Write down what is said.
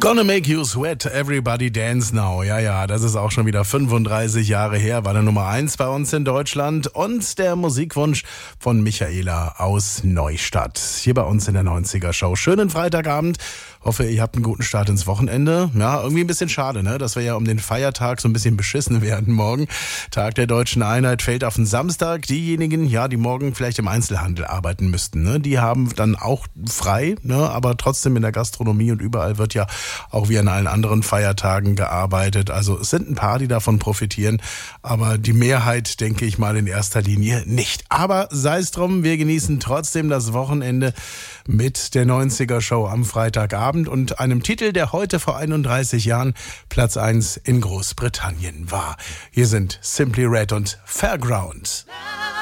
Gonna make you sweat, everybody dance now. Ja, das ist auch schon wieder 35 Jahre her, war der Nummer 1 bei uns in Deutschland und der Musikwunsch von Michaela aus Neustadt. Hier bei uns in der 90er Show. Schönen Freitagabend. Hoffe, ihr habt einen guten Start ins Wochenende. Ja, irgendwie ein bisschen schade, ne, dass wir ja um den Feiertag so ein bisschen beschissen werden morgen. Tag der Deutschen Einheit fällt auf den Samstag. Diejenigen, ja, die morgen vielleicht im Einzelhandel arbeiten müssten, ne, die haben dann auch frei, ne, aber trotzdem in der Gastronomie und überall wird ja auch wie an allen anderen Feiertagen gearbeitet. Also es sind ein paar, die davon profitieren, aber die Mehrheit, denke ich mal, in erster Linie nicht. Aber sei es drum, wir genießen trotzdem das Wochenende mit der 90er Show am Freitagabend und einem Titel, der heute vor 31 Jahren Platz 1 in Großbritannien war. Hier sind Simply Red und Fairground.